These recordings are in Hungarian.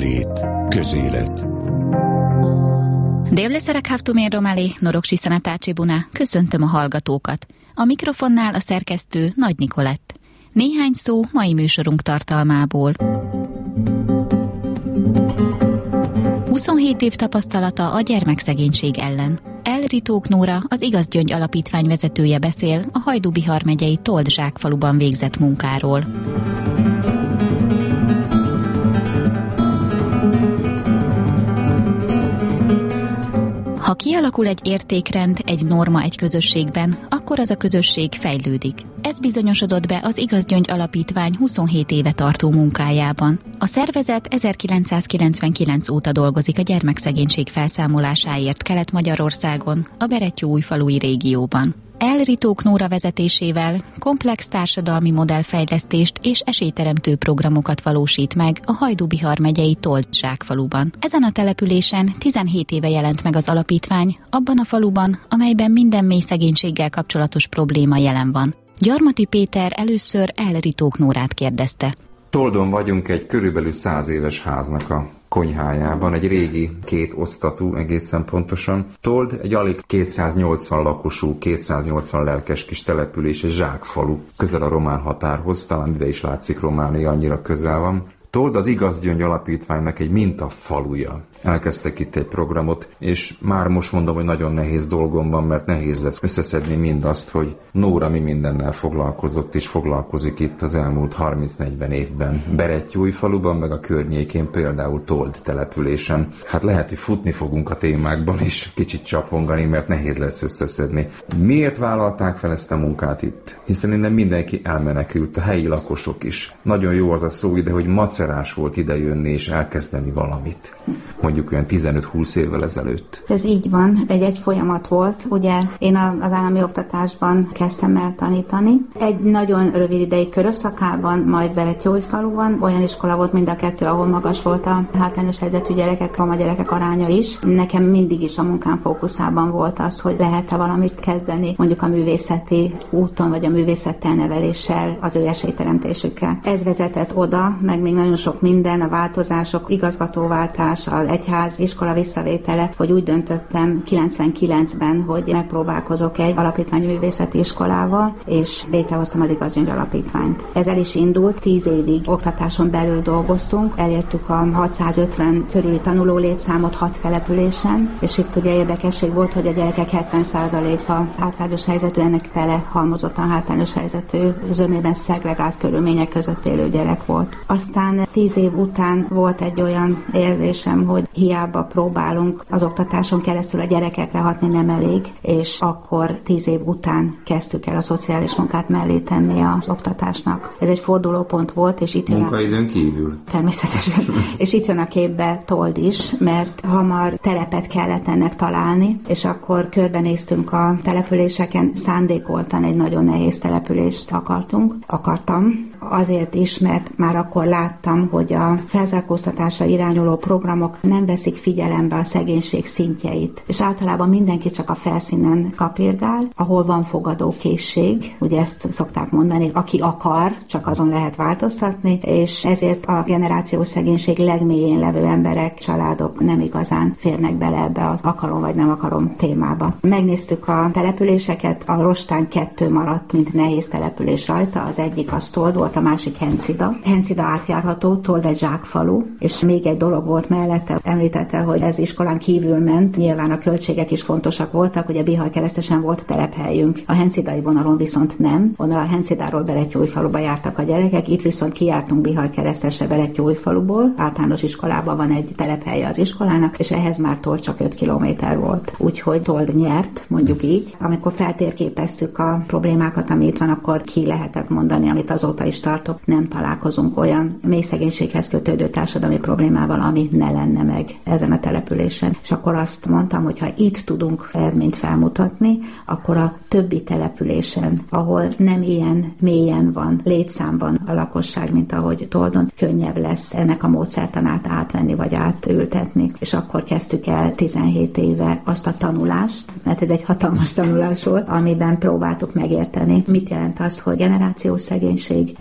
Jólét, közélet. Délőszerek haftumén romali, norogsi szenetácsi buna, köszöntöm a hallgatókat. A mikrofonnál a szerkesztő Nagy Nikolett. Néhány szó mai műsorunk tartalmából. 27 év tapasztalata a gyermekszegénység ellen. Ritók Nóra, az Igaz Gyöngy Alapítvány vezetője beszél a Hajdú-Bihar megyei Told-Zsák faluban végzett munkáról. Ha kialakul egy értékrend, egy norma egy közösségben, akkor az a közösség fejlődik. Ez bizonyosodott be az Igaz Gyöngy Alapítvány 27 éve tartó munkájában. A szervezet 1999 óta dolgozik a gyermekszegénység felszámolásáért Kelet-Magyarországon, a Berettyóújfalui régióban. Ritók Nóra vezetésével komplex társadalmi modellfejlesztést és esélyteremtő programokat valósít meg a Hajdú-Bihar megyei Told-Zsák faluban. Ezen a településen 17 éve jelent meg az alapítvány, abban a faluban, amelyben minden mély szegénységgel kapcsolatos probléma jelen van. Gyarmati Péter először Ritók Nórát kérdezte. Toldon vagyunk egy körülbelül 100 éves háznak a konyhájában, egy régi kétosztatú egészen pontosan. Told egy alig 280 lakosú, 280 lelkes kis település, egy zsákfalu, közel a román határhoz, talán ide is látszik Románia, annyira közel van. Told az Igaz Gyöngy Alapítványnak egy mintafaluja. Elkezdtek itt egy programot, és már most mondom, hogy nagyon nehéz dolgom van, mert nehéz lesz összeszedni mindazt, hogy Nóra mi mindennel foglalkozott és foglalkozik itt az elmúlt 30-40 évben. Berettyóújfaluban, meg a környékén, például Told településen. Hát lehet, hogy futni fogunk a témákban is, kicsit csapongani, mert nehéz lesz összeszedni. Miért vállalták fel ezt a munkát itt? Hiszen innen mindenki elmenekült, a helyi lakosok is. Nagyon jó az a szó ide, hogy macerás volt idejönni és elkezdeni valamit. Mondjuk olyan 15-20 évvel ezelőtt. Ez így van, egy folyamat volt. Ugye én az állami oktatásban kezdtem el tanítani. Egy nagyon rövid ideig Körösszakában, majd Berettyóújfaluban. Olyan iskola volt mind a kettő, ahol magas volt a hátrányos helyzetű gyerekek, roma gyerekek aránya is. Nekem mindig is a munkám fókuszában volt az, hogy lehet-e valamit kezdeni, mondjuk a művészeti úton, vagy a művészettel neveléssel, az ő esélyteremtésükkel. Ez vezetett oda, meg még nagyon sok minden, a változások, igazgatóváltás, az egyház iskola visszavétele, hogy úgy döntöttem 99-ben, hogy megpróbálkozok egy alapítványi művészeti iskolával, és létrehoztam az Igaz Gyöngy Alapítványt. Ez el is indult, 10 évig oktatáson belül dolgoztunk, elértük a 650 körüli tanuló létszámot 6 településen, és itt ugye érdekesség volt, hogy a gyerekek 70%-a hátrányos helyzetű, ennek fele halmozottan hátrányos helyzetű, zömében szegregált körülmények között élő gyerek volt. Aztán 10 év után volt egy olyan érzésem, hogy hiába próbálunk az oktatáson keresztül a gyerekekre hatni, nem elég, és akkor 10 év után kezdtük el a szociális munkát mellé tenni az oktatásnak. Ez egy fordulópont volt, és itt jön munkaidőn kívül. Természetesen. És itt jön a képbe Told is, mert hamar terepet kellett ennek találni, és akkor körbenéztünk a településeken, szándékoltan egy nagyon nehéz települést akartam. Azért is, mert már akkor láttam, hogy a felzárkóztatásra irányuló programok nem veszik figyelembe a szegénység szintjeit. És általában mindenki csak a felszínen kapirgál, ahol van fogadókészség, ugye ezt szokták mondani, aki akar, csak azon lehet változtatni, és ezért a generációs szegénység legmélyén levő emberek, családok nem igazán férnek bele ebbe az akarom vagy nem akarom témába. Megnéztük a településeket, a Rostán 2 maradt, mint nehéz település rajta, az egyik az Told volt, a másik Hencida. Hencida átjárható, Told egy zsákfalu, és még egy dolog volt mellette, említette, hogy ez iskolán kívül ment, nyilván a költségek is fontosak voltak, ugye Bihar-Keresztesen volt telephelyünk, a hencidai vonalon viszont nem, onnan a Hencidáról Berettyóújfaluba jártak a gyerekek, itt viszont kijártunk Bihar-Keresztesre Berettyóújfaluból, általános iskolában van egy telephelye az iskolának, és ehhez már Told csak 5 kilométer volt. Úgyhogy Told nyert, mondjuk így. Amikor feltérképeztük a problémákat, ami itt van, akkor ki lehetett mondani, amit azóta is tartok, nem találkozunk olyan mély szegénységhez kötődő társadalmi problémával, ami ne lenne meg ezen a településen. És akkor azt mondtam, hogy ha itt tudunk eredményt felmutatni, akkor a többi településen, ahol nem ilyen mélyen van létszámban a lakosság, mint ahogy Toldon, könnyebb lesz ennek a módszertanát átvenni vagy átültetni. És akkor kezdtük el 17 éve azt a tanulást, mert ez egy hatalmas tanulás volt, amiben próbáltuk megérteni, mit jelent az, hogy generációs szegénység,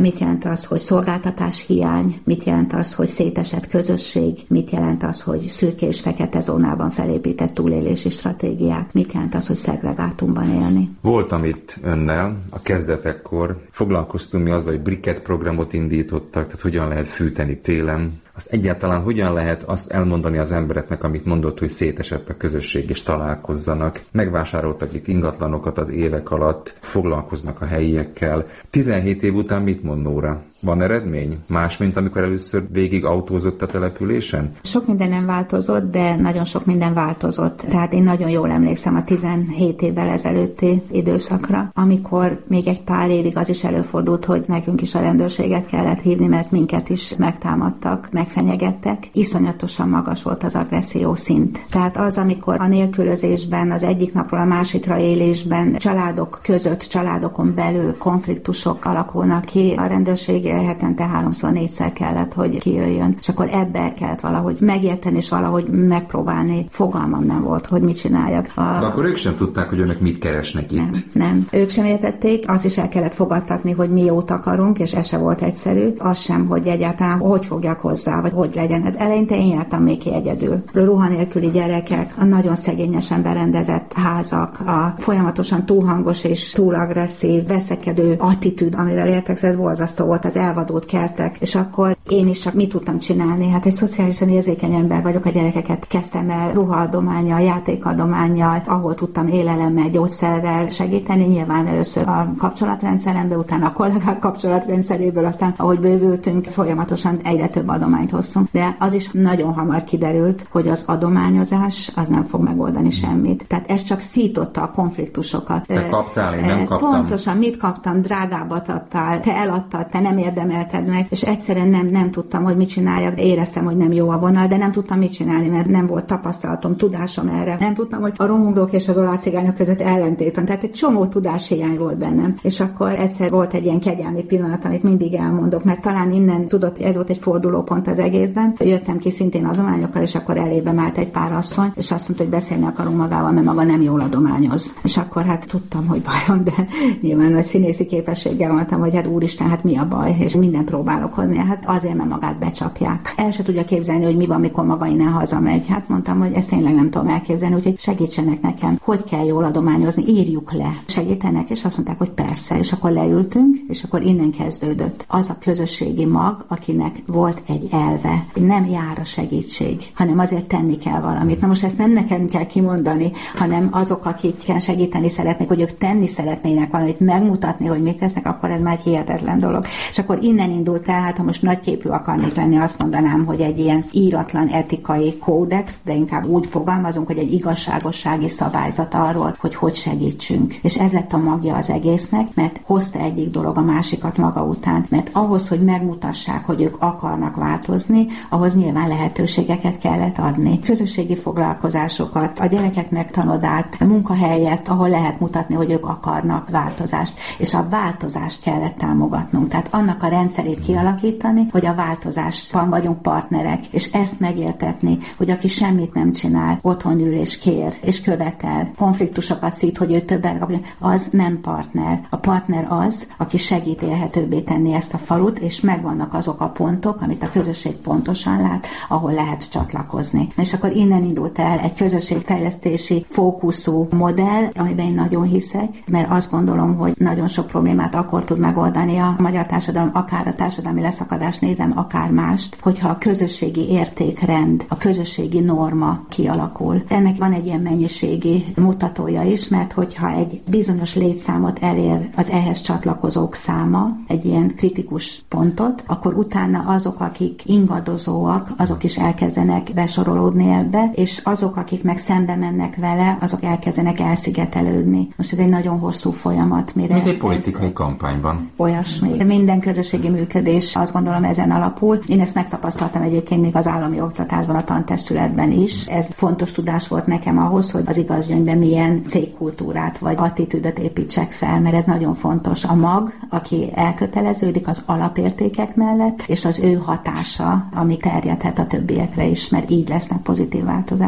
mit jelent az, hogy szolgáltatás hiány, mit jelent az, hogy szétesett közösség, mit jelent az, hogy szürke és fekete zónában felépített túlélési stratégiák, mit jelent az, hogy szegregátumban élni. Voltam itt önnel a kezdetekkor, foglalkoztunk mi azzal, hogy briket programot indítottak, tehát hogyan lehet fűteni télen. Azt egyáltalán hogyan lehet azt elmondani az embereknek, amit mondott, hogy szétesett a közösség és találkozzanak. Megvásároltak itt ingatlanokat az évek alatt, foglalkoznak a helyiekkel. 17 év után mit mond Nóra? Van eredmény? Más, mint amikor először végig autózott a településen? Sok minden nem változott, de nagyon sok minden változott. Tehát én nagyon jól emlékszem a 17 évvel ezelőtti időszakra, amikor még egy pár évig az is előfordult, hogy nekünk is a rendőrséget kellett hívni, mert minket is megtámadtak, megfenyegettek. Iszonyatosan magas volt az agresszió szint. Tehát az, amikor a nélkülözésben, az egyik napról a másikra élésben családok között, családokon belül konfliktusok alakulnak ki, a rendőrség hetente 3-4-szer kellett, hogy kijöjjön, és akkor ebbe kellett valahogy megérteni, és valahogy megpróbálni. Fogalmam nem volt, hogy mit csináljak. De akkor ők sem tudták, hogy önök mit keresnek itt? Nem. Ők sem értették, azt is el kellett fogadtatni, hogy mi jót akarunk, és ez se volt egyszerű. Az sem, hogy egyáltalán hogy fogjak hozzá, vagy hogy legyen. Hát eleinte én jártam még ki egyedül. Ruha nélküli gyerekek, a nagyon szegényesen berendezett házak, a folyamatosan túlhangos és túl agresszív, veszekedő attitűd, amivel éltek, ez borzasztó volt, az elvadult kertek, és akkor én is csak mit tudtam csinálni? Hát egy szociálisan érzékeny ember vagyok, a gyerekeket kezdtem el ruhaadománnyal, játékadománnyal, ahol tudtam élelemmel, gyógyszerrel segíteni, nyilván először a kapcsolatrendszerembe, utána a kollégák kapcsolatrendszeréből, aztán ahogy bővültünk, folyamatosan egyre több adományt hoztunk, de az is nagyon hamar kiderült, hogy az adományozás az nem fog megoldani semmit. Tehát ez csak szította a konfliktusokat. Te kaptál, én nem kaptam. Pontosan, mit kaptam, drágábbat adtál, te eladtad, te nem érdemelted meg, és egyszerűen nem tudtam, hogy mit csináljak. Éreztem, hogy nem jó a vonal, de nem tudtam mit csinálni, mert nem volt tapasztalatom, tudásom erre. Nem tudtam, hogy a romungrok és az olajcigányok között ellentét van. Tehát egy csomó tudáshiány volt bennem. És akkor egyszer volt egy ilyen kegyelmi pillanat, amit mindig elmondok, mert talán innen tudott, ez volt egy fordulópont az egészben. Jöttem ki szintén adományokkal, és akkor elébe állt egy pár asszony, és azt mondta, hogy beszélni akarunk magával, mert maga nem jól adományoz. És akkor hát tudtam, hogy baj van, de nyilván nagy színészi képességgel mondtam, hogy hát úristen, hát mi a baj, és minden próbálok hozni. Hát azért, mert magát becsapják. El se tudja képzelni, hogy mi van, mikor maga innen hazamegy. Hát mondtam, hogy ezt tényleg nem tudom elképzelni, úgyhogy segítsenek nekem, hogy kell jól adományozni, írjuk le. Segítenek, és azt mondták, hogy persze, és akkor leültünk, és akkor innen kezdődött. Az a közösségi mag, akinek volt egy elve, nem jár a segítség, hanem azért tenni kell valamit. Na most ezt nem nekem kell kimondani, hanem azok, akikkel segíteni szeretnék, hogy ők tenni szeretnének valamit, megmutatni, hogy mit tesznek, akkor ez már egy hihetetlen dolog. És akkor innen indult el, hát ha most nagyképű akarnék lenni, azt mondanám, hogy egy ilyen íratlan etikai kódex, de inkább úgy fogalmazunk, hogy egy igazságossági szabályzat arról, hogy segítsünk. És ez lett a magja az egésznek, mert hozta egyik dolog a másikat maga után, mert ahhoz, hogy megmutassák, hogy ők akarnak változni, ahhoz nyilván lehetőségeket kellett adni. Közösségi foglalkozásokat, a gyerekeknek tanodát, munkahelyet, ahol lehet mutatni, hogy ők akarnak változást. És a változást kellett támogatnunk. Tehát annak a rendszerét kialakítani, hogy a változásban vagyunk partnerek, és ezt megértetni, hogy aki semmit nem csinál, otthon ül és kér, és követel, konfliktusokat szít, hogy ő többet kapja, az nem partner. A partner az, aki segít élhetőbbé tenni ezt a falut, és megvannak azok a pontok, amit a közösség pontosan lát, ahol lehet csatlakozni. És akkor innen indult el egy közösségfejlesztési fókuszú modell, amiben én nagyon hiszek, mert azt gondolom, hogy nagyon sok problémát akkor tud megoldani a magyar társadalom, akár a társadalmi leszakadást nézem, akár mást, hogyha a közösségi értékrend, a közösségi norma kialakul. Ennek van egy ilyen mennyiségi mutatója is, mert hogyha egy bizonyos létszámot elér az ehhez csatlakozók száma, egy ilyen kritikus pontot, akkor utána azok, akik ingadozóak, azok is elkezdenek besorolódni ebbe, és azok, akik meg szembe mennek vele, azok elkezdenek elszigetelődni. Most ez egy nagyon hosszú folyamat. Mint egy politikai kampányban. Olyasmi. Minden közösségi működés, azt gondolom, ezen alapul. Én ezt megtapasztaltam egyébként még az állami oktatásban, a tantestületben is. Ez fontos tudás volt nekem ahhoz, hogy az Igazgyöngyben milyen cégkultúrát vagy attitűdöt építsek fel, mert ez nagyon fontos. A mag, aki elköteleződik az alapértékek mellett, és az ő hatása, ami terjedhet a többiekre is, mert így lesznek pozitív változások.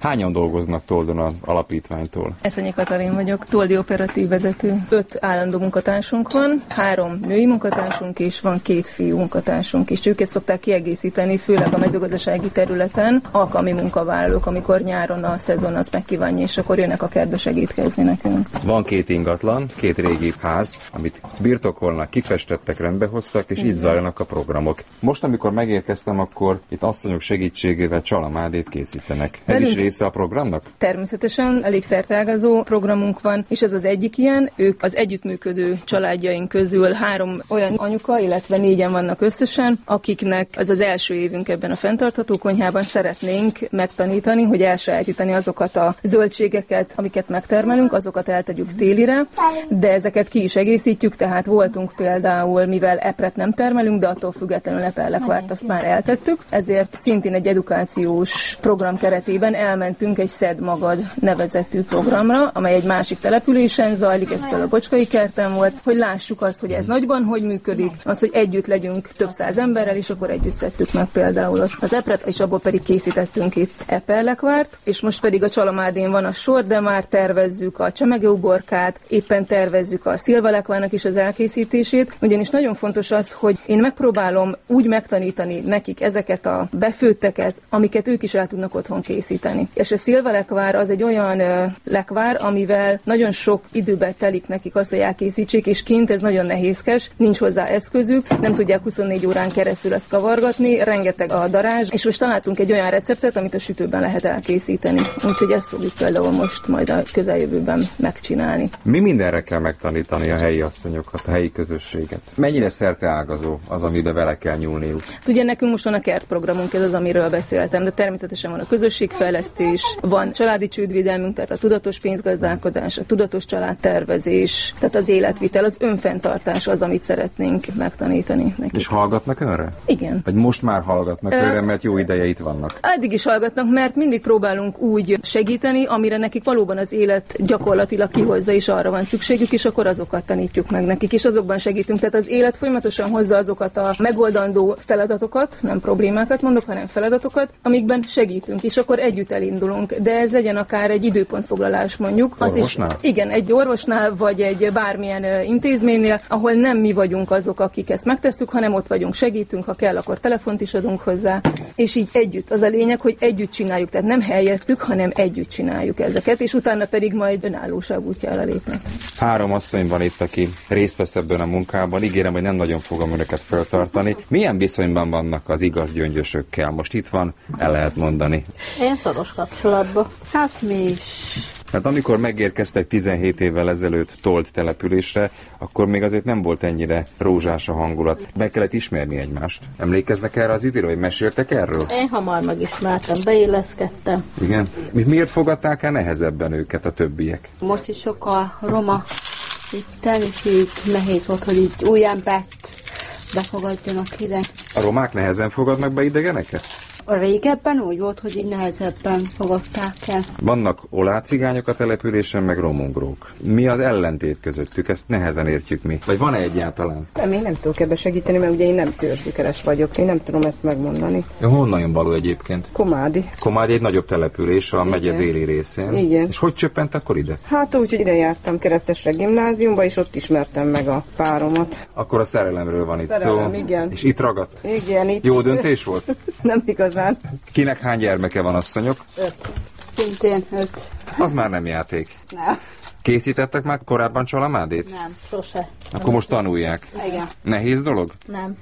Hányan dolgoznak Toldon az alapítványtól? Eszenyi Katalin vagyok, Toldi operatív vezető. 5 állandó munkatársunk van, 3 női munkatársunk és van 2 fiú munkatársunk is. Őket szokták kiegészíteni, főleg a mezőgazdasági területen alkalmi munkavállalók, amikor nyáron a szezon az megkívánja, és akkor jönnek a kertbe segítkezni nekünk. Van 2 ingatlan, 2 régi ház, amit birtokolnak, kifestettek, rendbehoztak, és így zajlanak a programok. Most, amikor megérkeztem, akkor itt asszonyok segítségével csalamádét készítenek. Ez is része a programnak? Természetesen elég szerteágazó programunk van, és ez az egyik ilyen. Ők az együttműködő családjaink közül 3 olyan anyuka, illetve 4-en vannak összesen, akiknek ez az első évünk ebben a fenntartható konyhában. Szeretnénk megtanítani, hogy elsajátítani azokat a zöldségeket, amiket megtermelünk, azokat eltegyük télire, de ezeket ki is egészítjük, tehát voltunk például, mivel epret nem termelünk, de attól függetlenül epellekvárt azt már eltettük, ezért szintén egy edukációs program keretében elmentünk egy Szedd Magad nevezetű programra, amely egy másik településen zajlik, ez például a Bocskai kerten volt, hogy lássuk azt, hogy ez nagyban hogy működik, az, hogy együtt legyünk több száz emberrel, és akkor együtt szedtük meg például az epret, és abból pedig készítettünk itt epellekvárt, és most pedig a Csalamádén van a sor, de már tervezzük a csemegeuborkát, éppen tervezzük a szilvalekvárnak is az elkészítését, ugyanis nagyon fontos az, hogy én megpróbálom úgy megtanítani nekik ezeket a befőtteket, amiket ők is el tudnak otthon készíteni. És a szilvalekvár az egy olyan lekvár, amivel nagyon sok időbe telik nekik azt, hogy elkészítsék, és kint ez nagyon nehézkes, nincs hozzá eszközük, nem tudják 24 órán keresztül ezt kavargatni, rengeteg a darázs, és most találtunk egy olyan receptet, amit a sütőben lehet elkészíteni. Úgyhogy ezt fogjuk például most majd a közeljövőben megcsinálni. Mi mindenre kell megtanítani a helyi asszonyokat, a helyi közösséget? Mennyire szerteágazó az, amiben vele kell nyúlniuk? Ugye nekünk most van a kertprogramunk, ez az, amiről beszéltem, de természetesen van a közösségfejlesztés, van családi csődvédelmünk, tehát a tudatos pénzgazdálkodás, a tudatos családtervezés, tehát az életvitel, az önfenntartás az, amit szeretnénk megtanítani nekik. És hallgatnak önre? Igen. Vagy most már hallgatnak önre, mert jó ideje itt vannak? Eddig is hallgatnak, mert mindig próbálunk úgy segíteni, amire nekik valóban az élet gyakorlatilag kihozza, és arra van szükségük, és akkor azokat tanítjuk meg nekik, és azokban segítünk. Tehát az élet folyamatosan hozza azokat a megoldandó feladatokat, nem problémákat mondok, hanem feladatokat, amikben segítünk, és akkor együtt elindulunk. De ez legyen akár egy időpontfoglalás mondjuk. Orvosnál? Igen, egy orvosnál, vagy egy bármilyen intézménynél, ahol nem mi vagyunk azok, akik ezt megtesszük, hanem ott vagyunk, segítünk, ha kell, akkor telefont is adunk hozzá, és így együtt. Az a lényeg, hogy együtt csináljuk, tehát nem helyettük, hanem együtt csináljuk ezeket, és utána pedig majd önállóság útjára lépnek. 3 asszony van itt, aki részt vesz ebben a munkában. Ígérem, hogy nem nagyon fogom önöket feltartani. Milyen viszonyban vannak az igaz gyöngyösökkel? Most itt van, el lehet mondani. Én szoros kapcsolatban. Hát mi is. Hát amikor megérkeztek 17 évvel ezelőtt Told településre, akkor még azért nem volt ennyire rózsás a hangulat. Meg kellett ismerni egymást. Emlékeznek erre az időre, vagy meséltek erről? Én hamar megismertem, beilleszkedtem. Igen. Miért fogadták el nehezebben őket a többiek? Most is sokkal roma itten, és így nehéz volt, hogy így új embert befogadjanak ide. A romák nehezen fogadnak be idegeneket? A régebben úgy volt, hogy így nehezebben fogadták el. Vannak olácigányok a településen, meg romongrók. Mi az ellentét közöttük? Ezt nehezen értjük mi. Vagy van-e egyáltalán? Nem, én nem tudok ebbe segíteni, mert ugye én nem törzsgyökeres vagyok. Én nem tudom ezt megmondani. Honnan jön való egyébként? Komádi. Komádi egy nagyobb település a megye déli részén. Igen. És hogy csöppent akkor ide? Hát úgy, hogy ide jártam Keresztesre gimnáziumba, és ott ismertem meg a páromat. Akkor a szerelemről van itt Szerelem, szó. igen. És itt ragadt? Igen, itt. Jó döntés volt? Nem igazán. Kinek hány gyermeke van, asszonyok? 5. Szintén 5. Az már nem játék. Nem. Készítettek már korábban csalamádét? Nem, sose. Akkor most tanulják. Igen. Nehéz dolog? Nem.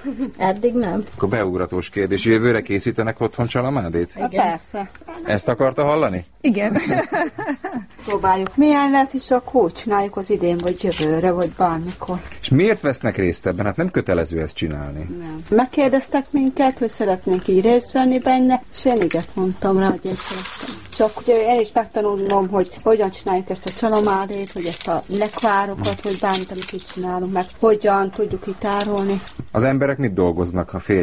Eddig nem. Akkor beugratós kérdés. Jövőre készítenek otthon csalamádét? Igen. Persze. Ezt akarta hallani? Igen. Próbáljuk milyen lesz, és akkor csináljuk az idén, vagy jövőre, vagy bármikor. És miért vesznek részt ebben? Hát nem kötelező ezt csinálni. Nem. Megkérdeztek minket, hogy szeretnénk így részt venni benne, és én iget mondtam rá, hogy én szerettem. Csak ugye én is megtanulnom, hogy hogyan csináljuk ezt a csalamádét, hogy ezt a lekvárokat, hogy bármit, amit itt csinálunk, meg hogyan tudjuk itt tárolni. Az emberek mit dolgoznak, a férjek?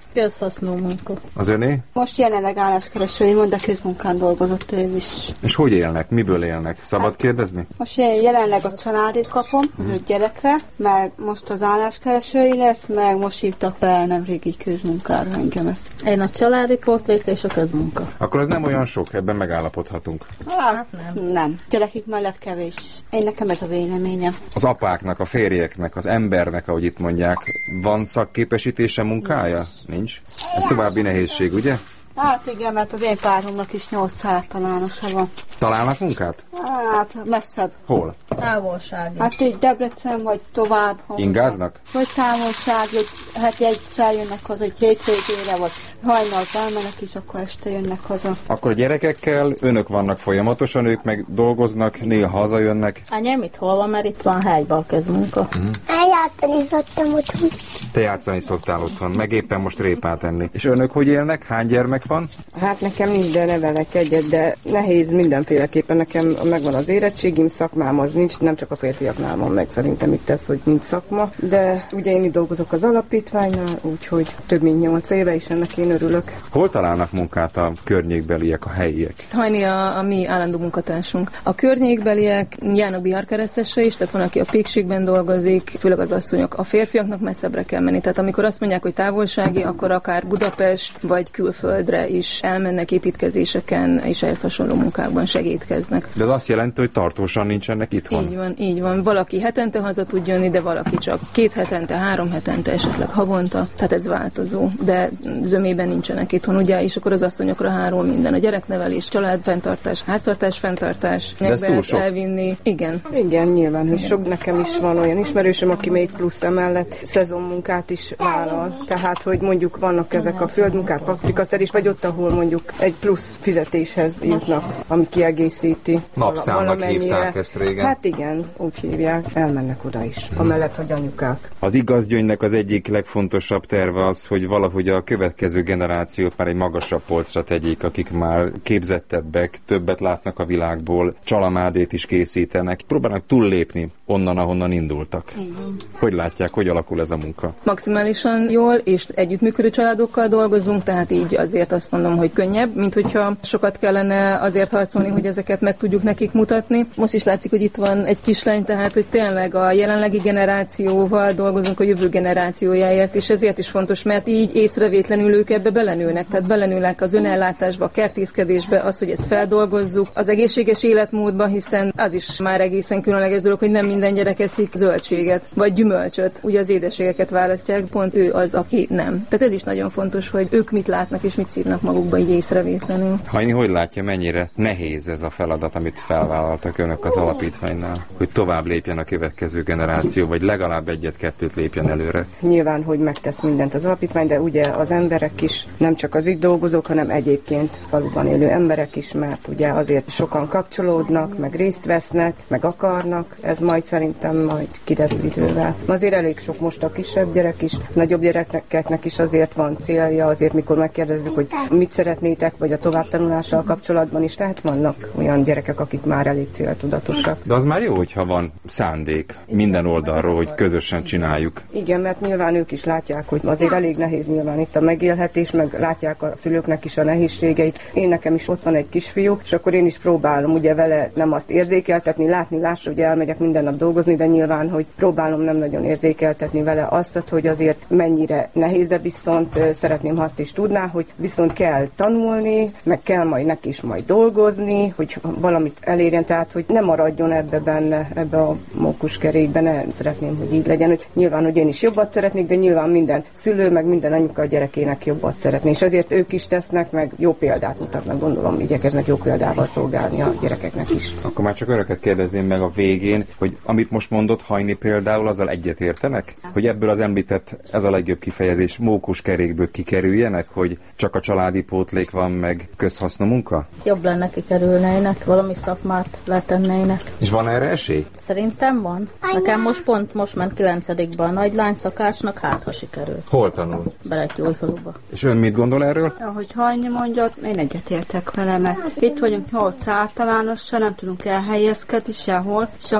Közhasznú munka. Az öné? Most jelenleg álláskeresői mond, de közmunkán dolgozott ő is. És hogy élnek? Miből élnek? Szabad kérdezni? Most én jelenleg a családét kapom, az 5 gyerekre, meg most az álláskeresői lesz, meg most hívtak be nemrég így közmunkára engemet. Én a családi pótlék és a közmunka. Akkor az nem olyan sok, ebben megállapodhatunk. Hát nem. Gyerekik mellett kevés. Én nekem ez a véleményem. Az apáknak, a férjeknek, az embernek, ahogy itt mondják, van szakképesítése, munkája? Nincs? Ez további nehézség, ugye? Hát igen, mert az én páromnak is 8 általánosa van. Találnak munkát? Hát messzebb. Hol? Távolsági. Hát így Debrecen vagy tovább. Ingáznak? Vagy távolság, hogy hát egyszer jönnek haza, egy hétvégére, vagy hajnalban elmennek, és akkor este jönnek haza. Akkor a gyerekekkel önök vannak folyamatosan, ők meg dolgoznak, néha hazajönnek. Anyám itt hol van, mert itt van helyben a közmunka. Eljátszani szoktam otthon. Te játszani szoktál otthon, meg éppen most répát enni. És önök hogy élnek? Hány gyermek van? Hát nekem nincs, de nevelek egyet, de nehéz mindenféleképpen. Nekem megvan az érettségim, szakmám az nincs, nem csak a férfiaknál van meg, szerintem itt ez, hogy nincs szakma. De ugye én itt dolgozok az alapítványnál, úgyhogy több mint 8 éve is ennek én örülök. Hol találnak munkát a környékbeliek, a helyiek? Hajni a mi állandó munkatársunk. A környékbeliek járnak Bihar keresztesre is, tehát van, aki a pékségben dolgozik, főleg az asszonyok. A férfiaknak messzebbre kell menni. Tehát amikor azt mondják, hogy távolsági, akkor akár Budapest vagy külföldre is elmennek építkezéseken, és ehhez hasonló munkákban segítkeznek. De az azt jelenti, hogy tartósan nincsenek itthon? Így van, így van. Valaki hetente haza tud jönni, de valaki csak 2 hetente, 3 hetente, esetleg havonta. Tehát ez változó, de zömében nincsenek itthon, ugye, és akkor az asszonyokra hárul minden. A gyereknevelés, családfenntartás, háztartás fenntartás. De ez túl sok. Elvinni. Igen. Igen, nyilván, hogy sok. Nekem is van olyan ismerősöm, aki még plusz emellett szezonmunkát is vállal. Tehát, hogy mondjuk vannak ezek a földmunkák, paprikaszerés, vagy ott, ahol mondjuk egy plusz fizetéshez jutnak, ami kiegészíti. Napszámnak hívták ezt régen. Hát igen, úgy hívják, elmennek oda is, amellett, hogy anyukák. Az Igazgyöngynek az egyik legfontosabb terve az, hogy valahogy a következő generációt már egy magasabb polcra tegyék, akik már képzettebbek, többet látnak a világból, csalamádét is készítenek, próbálnak túllépni onnan, ahonnan indultak. Hogy látják, hogy alakul ez a munka? Maximálisan jól, és együttműködő családokkal dolgozunk, tehát így azért azt mondom, hogy könnyebb, mint hogyha sokat kellene azért harcolni, hogy ezeket meg tudjuk nekik mutatni. Most is látszik, hogy itt van egy kislány, tehát hogy tényleg a jelenlegi generációval dolgozunk a jövő generációjáért, és ezért is fontos, mert így észrevétlenül ők ebbe belenőnek, tehát belenőnek az önellátásba, a kertészkedésbe, az, hogy ezt feldolgozzuk, az egészséges életmódba, hiszen az is már egészen különleges dolog, hogy nem minden gyerek eszik zöldséget, vagy gyümölcsöt, ugye az édességeket választják, pont ő az, aki nem. Tehát ez is nagyon fontos, hogy ők mit látnak és mit szívnak magukba így észrevétlenül. Hajni, hogy látja, mennyire nehéz ez a feladat, amit felvállaltak önök az alapítványnál, hogy tovább lépjen a következő generáció, vagy legalább egyet-kettőt lépjen előre? Nyilván, hogy megtesz mindent az alapítvány, de ugye az emberek is, nem csak az itt dolgozók, hanem egyébként faluban élő emberek is, mert ugye azért sokan kapcsolódnak, meg részt vesznek, meg akarnak, ez majd szerintem majd kiderül idővel. Azért elég sok most a kisebb gyerek is, nagyobb gyerekeknek is azért van célja, azért mikor megkérdezzük, hogy mit szeretnétek, vagy a továbbtanulással kapcsolatban is, tehát vannak olyan gyerekek, akik már elég céltudatosak. De az már jó, hogyha van szándék minden oldalról, hogy közösen csináljuk. Igen, mert nyilván ők is látják, hogy azért elég nehéz nyilván itt a megélhetés, meg látják a szülőknek is a nehézségeit. Én nekem is ott van egy kisfiú, és akkor én is próbálom ugye vele nem azt érzékeltetni, látni, lássa, hogy elmegyek minden nap dolgozni, de nyilván, hogy próbálom nem nagyon érzékeltetni vele azt, hogy azért mennyire nehéz, de viszont szeretném, ha azt is tudná, hogy viszont kell tanulni, meg kell majd neki is majd dolgozni, hogy valamit elérjen, tehát hogy ne maradjon ebbe a mókuskerékben, nem szeretném, hogy így legyen, hogy nyilván, hogy én is jobbat szeretnék, de nyilván minden szülő, meg minden anyuka a gyerekének jobbat szeretné, és ezért ők is tesznek, meg jó példát mutatnak, gondolom, igyekeznek jó példával szolgálni a gyerekeknek is. Akkor már csak önöket kérdezném meg a végén, hogy amit most mondott Hajni például, azzal egyetértenek? Hogy ebből az említett, ez a legjobb kifejezés, mókuskerékből kikerüljenek, hogy csak a családi pótlék van, meg közhasznú munka? Jobb lenne kikerülnének, valami szakmát letennének. És van erre esély? Szerintem van. Nekem most ment 9-be a nagylány szakácsnak, hát ha sikerül. Hol tanul? Beletyújfaluba. És ön mit gondol erről? Ahogy Hajni mondja, én egyetértek vele, mert itt vagyunk 8 általánossal, nem tudunk elhelyezkedni sehol, és akkor a gyerek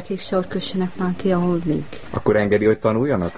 gyerekek se ott kössenek már ki, ahol mink. Akkor engedi, hogy tanuljanak?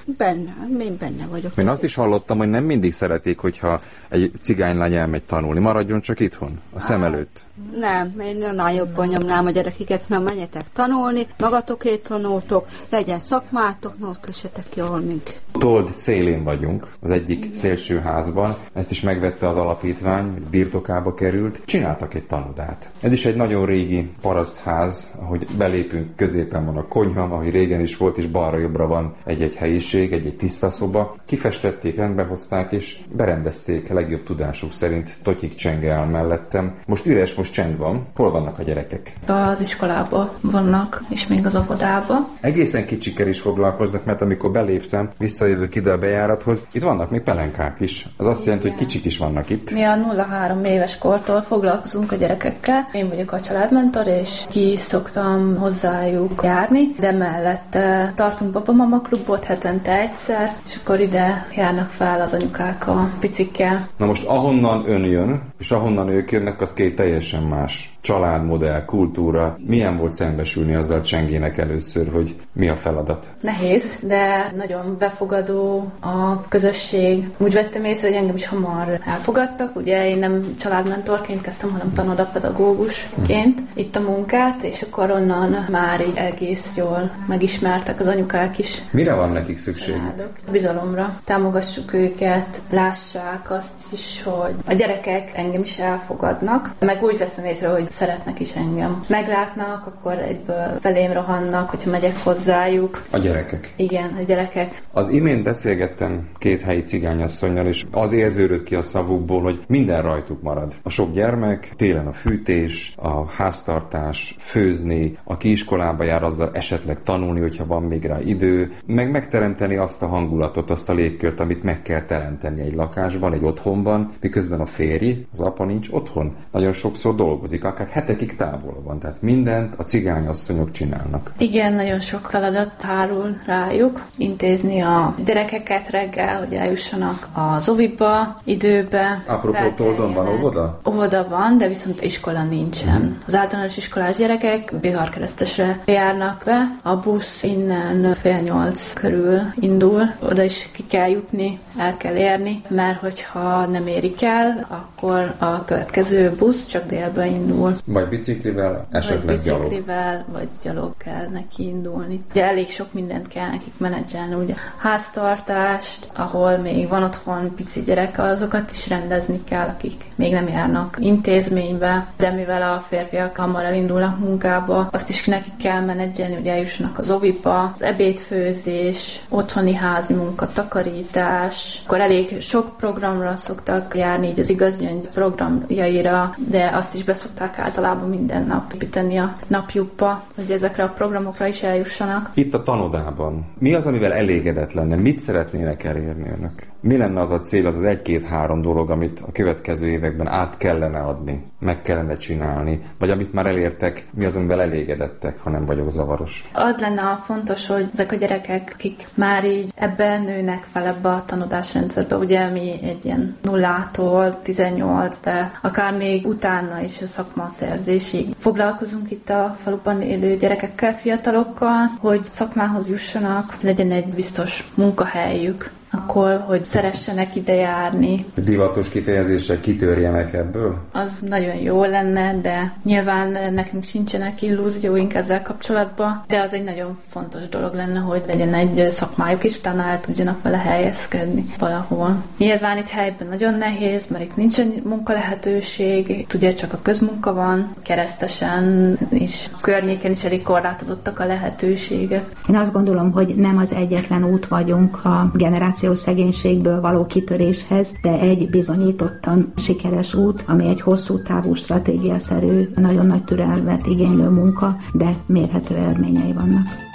Én benne vagyok. Én azt is hallottam, hogy nem mindig szeretik, hogyha egy cigánylány elmegy tanulni. Maradjon csak itthon, a szem előtt. Nem, én annál jobban nyomnám a gyerekeket, nem menjetek tanulni, magatokét tanultok, legyen szakmátok, kössetek ki, ahol mink. Told szélén vagyunk, az egyik szélső házban. Ezt is megvette az alapítvány, birtokába került. Csináltak egy tanodát. Ez is egy nagyon régi parasztház, ahogy belépünk, középen van a konyha, ahogy régen is volt, és balra-jobbra van egy-egy helyiség, egy-egy tiszta szoba. Kifestették, rendbe hozták, és berendezték legjobb tudásuk szerint Totyik Csenge áll mellettem. Most üres, most csend van. Hol vannak a gyerekek? Az iskolában vannak, és még az óvodában. Egészen kicsikkel is foglalkoznak, mert amikor beléptem, visszajövök ide a bejárathoz, itt vannak még pelenkák is. Az azt jelenti, hogy kicsik is vannak itt. Mi a 0-3 éves kortól foglalkozunk a gyerekekkel. Én vagyok a családmentor, és ki szoktam hozzájuk járni, de mellette tartunk babamama klubot hetente egyszer, és akkor ide járnak fel az anyukák a picikkel. Na most ahonnan ön jön, és ahonnan ők jönnek, az két teljesen más családmodell, kultúra. Milyen volt szembesülni azzal Csengének először, hogy mi a feladat? Nehéz, de nagyon befogadó a közösség. Úgy vettem észre, hogy engem is hamar elfogadtak. Ugye én nem családmentorként kezdtem, hanem tanodapedagógusként itt a munkát, és akkor onnan már így egész jól megismertek az anyukák is. Mire van nekik szükségük? Bizalomra. Támogassuk őket, lássák azt is, hogy a gyerekek engem is elfogadnak, meg úgy veszem észre, hogy szeretnek is engem. Meglátnak, akkor egyből felém rohannak, hogyha megyek hozzájuk. A gyerekek? Igen, a gyerekek. Az imént beszélgettem két helyi cigányasszonnyal, és az érződött ki a szavukból, hogy minden rajtuk marad. A sok gyermek, télen a fűtés, a háztartás, főzni, aki iskolába jár, azzal esetleg tanulni, hogyha van még rá idő, meg megteremteni azt a hangulatot, azt a légkört, amit meg kell teremteni egy lakásban, egy otthonban, miközben a férj, az apa nincs otthon. Nagyon sokszor dolgozik, akár hetekig távol van, tehát mindent a cigányasszonyok csinálnak. Igen, nagyon sok feladat hárul rájuk. Intézni a gyerekeket reggel, hogy eljussanak az oviba, időbe. Apropó, Toldon van óvoda? Óvoda van, de viszont iskola nincsen. Az általános iskolás gyerekek Biharkeresztesre járnak be. A busz innen 7:30 körül indul. Oda is ki kell jutni, el kell érni, mert hogyha nem érik el, akkor a következő busz csak délbe indul. Vagy biciklivel, esetleg gyalog. Vagy gyalog kell neki indulni. Ugye elég sok mindent kell nekik menedzselni, ugye háztartást, ahol még van otthon pici gyerek, azokat is rendezni kell, akik még nem járnak intézménybe, de mivel a férfiak hamar elindulnak munkába, azt is nekik kell menedzselni, hogy eljussanak az oviba, az ebédfőzés, otthoni házi munka, takarítás, akkor elég sok programra szoktak járni, így az Igazgyöngy programjaira, de azt is beszokták általában minden nap építeni a napjukba, hogy ezekre a programokra is eljussanak. Itt a tanodában mi az, amivel elégedett lenne? Mit szeretnének elérni önök? Mi lenne az a cél, az 1-2-3 dolog, amit a következő években át kellene adni, meg kellene csinálni, vagy amit már elértek, mi az, amivel elégedettek, ha nem vagyok zavaros? Az lenne a fontos, hogy ezek a gyerekek, akik már így ebben nőnek fel ebbe a tanodásrendszerbe, ugye mi egy ilyen 0-tól 18, de akár még utána is a szakmaszerzésig foglalkozunk itt a faluban élő gyerekekkel, fiatalokkal, hogy szakmához jussanak, legyen egy biztos munkahelyük, akkor, hogy szeressenek ide járni. Divatos kifejezéssel kitörjenek ebből? Az nagyon jó lenne, de nyilván nekünk sincsenek illúzióink ezzel kapcsolatban, de az egy nagyon fontos dolog lenne, hogy legyen egy szakmájuk, és utána el tudjanak vele helyezkedni valahol. Nyilván itt helyben nagyon nehéz, mert itt nincsen munkalehetőség, ugye csak a közmunka van, Keresztesen és környéken is elég korlátozottak a lehetőségek. Én azt gondolom, hogy nem az egyetlen út vagyunk a generációs szegénységből való kitöréshez, de egy bizonyítottan sikeres út, ami egy hosszú távú stratégiaszerű, nagyon nagy türelmet igénylő munka, de mérhető eredményei vannak.